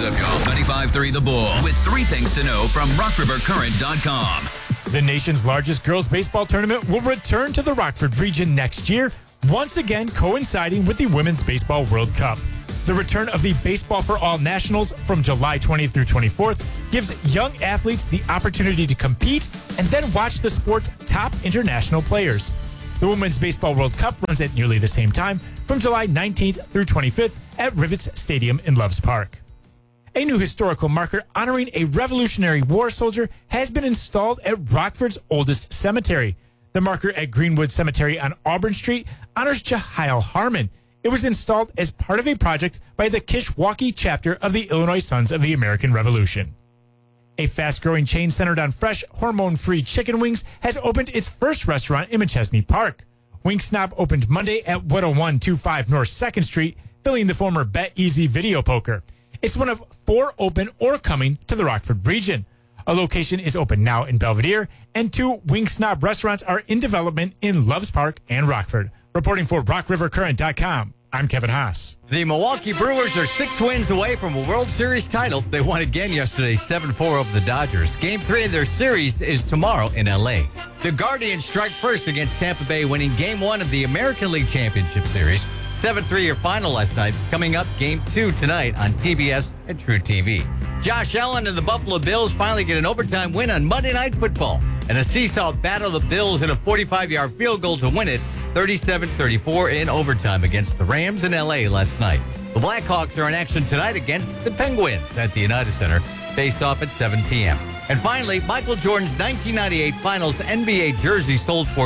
exclusive. Call 95.3 The Bull with 3 things to know from RockRiverCurrent.com. The nation's largest girls baseball tournament will return to the Rockford region next year, once again coinciding with the Women's Baseball World Cup. The return of the Baseball for All Nationals from July 20th through 24th gives young athletes the opportunity to compete and then watch the sport's top international players. The Women's Baseball World Cup runs at nearly the same time from July 19th through 25th at Rivets Stadium in Loves Park. A new historical marker honoring a Revolutionary War soldier has been installed at Rockford's oldest cemetery. The marker at Greenwood Cemetery on Auburn Street honors Jehiel Harmon. It was installed as part of a project by the Kishwaukee chapter of the Illinois Sons of the American Revolution. A fast-growing chain centered on fresh, hormone-free chicken wings has opened its first restaurant in Machesney Park. Wing Snob opened Monday at 10125 North 2nd Street, filling the former Bet Easy Video Poker. It's one of 4 open or coming to the Rockford region. A location is open now in Belvedere, and 2 Wing Snob restaurants are in development in Loves Park and Rockford. Reporting for RockRiverCurrent.com, I'm Kevin Haas. The Milwaukee Brewers are 6 wins away from a World Series title. They won again yesterday, 7-4 over the Dodgers. Game 3 of their series is tomorrow in L.A. The Guardians strike first against Tampa Bay, winning Game 1 of the American League Championship Series. 7-3 your final last night. Coming up, Game 2 tonight on TBS and True TV. Josh Allen and the Buffalo Bills finally get an overtime win on Monday Night Football. And a seesaw battle, the Bills hit a 45-yard field goal to win it, 37-34 in overtime against the Rams in L.A. last night. The Blackhawks are in action tonight against the Penguins at the United Center, faced off at 7 p.m. And finally, Michael Jordan's 1998 Finals NBA jersey sold for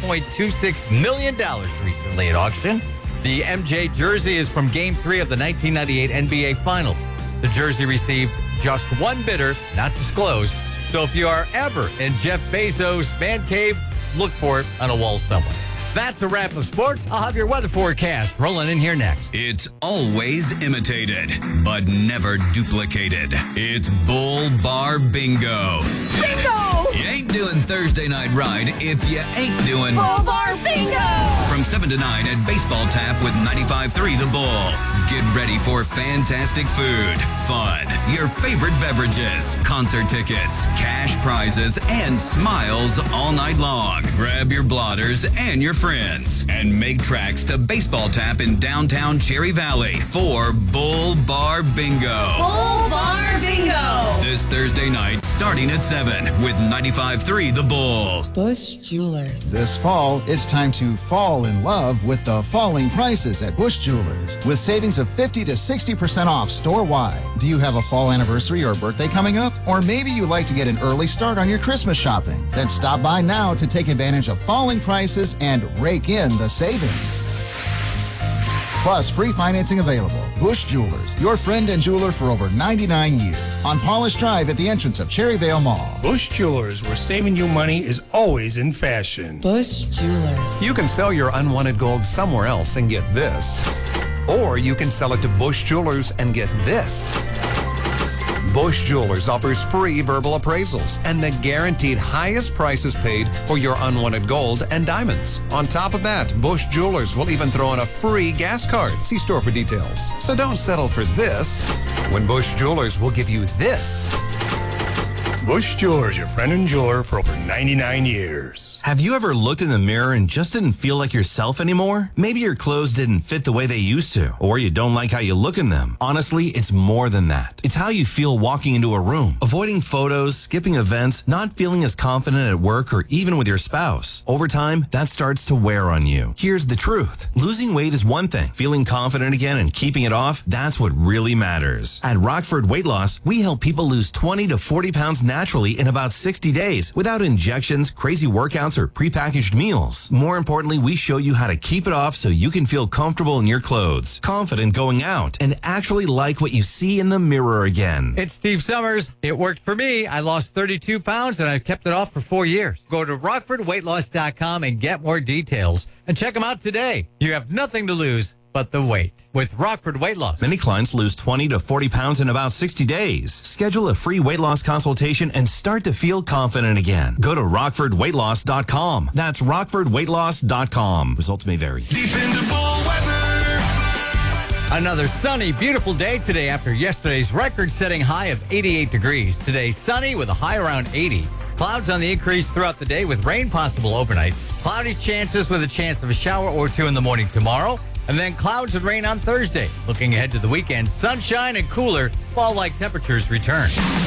$12.26 million recently at auction. The MJ jersey is from Game 3 of the 1998 NBA Finals. The jersey received just one bidder, not disclosed. So if you are ever in Jeff Bezos' man cave, look for it on a wall somewhere. That's a wrap of sports. I'll have your weather forecast rolling in here next. It's always imitated, but never duplicated. It's Bull Bar Bingo. Bingo! You ain't doing Thursday Night Ride if you ain't doing Bull Bar Bingo! From 7 to 9 at Baseball Tap with 95.3 The Bull. Get ready for fantastic food, fun, your favorite beverages, concert tickets, cash prizes, and smiles all night long. Grab your blotters and your friends and make tracks to Baseball Tap in downtown Cherry Valley for Bull Bar Bingo. Bull Bar Bingo! This Thursday night starting at 7 with 95.3 The Bull. Bush Jewelers. This fall, it's time to fall in love with the falling prices at Bush Jewelers, with savings of 50 to 60% off store-wide. Do you have a fall anniversary or birthday coming up? Or maybe you like to get an early start on your Christmas shopping? Then stop by now to take advantage of falling prices and rake in the savings. Plus, free financing available. Bush Jewelers, your friend and jeweler for over 99 years. On Polish Drive at the entrance of Cherryvale Mall. Bush Jewelers, where saving you money is always in fashion. Bush Jewelers. You can sell your unwanted gold somewhere else and get this. Or you can sell it to Bush Jewelers and get this. Bush Jewelers offers free verbal appraisals and the guaranteed highest prices paid for your unwanted gold and diamonds. On top of that, Bush Jewelers will even throw in a free gas card. See store for details. So don't settle for this when Bush Jewelers will give you this. Bush Jewelers, your friend and jeweler for over 99 years. Have you ever looked in the mirror and just didn't feel like yourself anymore? Maybe your clothes didn't fit the way they used to, or you don't like how you look in them. Honestly, it's more than that. It's how you feel walking into a room, avoiding photos, skipping events, not feeling as confident at work or even with your spouse. Over time, that starts to wear on you. Here's the truth. Losing weight is one thing. Feeling confident again and keeping it off, that's what really matters. At Rockford Weight Loss, we help people lose 20 to 40 pounds naturally in about 60 days without injections, crazy workouts, or prepackaged meals. More importantly, we show you how to keep it off so you can feel comfortable in your clothes, confident going out, and actually like what you see in the mirror again. It's Steve Summers. It worked for me. I lost 32 pounds and I've kept it off for 4 years. Go to RockfordWeightLoss.com and get more details. And check them out today. You have nothing to lose but the weight with Rockford Weight Loss. Many clients lose 20 to 40 pounds in about 60 days. Schedule a free weight loss consultation and start to feel confident again. Go to RockfordWeightLoss.com. That's RockfordWeightLoss.com. Results may vary. Dependable weather. Another sunny, beautiful day today after yesterday's record-setting high of 88 degrees. Today, sunny with a high around 80. Clouds on the increase throughout the day with rain possible overnight. Cloudy chances with a chance of a shower or two in the morning tomorrow. And then clouds and rain on Thursday. Looking ahead to the weekend, sunshine and cooler, fall-like temperatures return.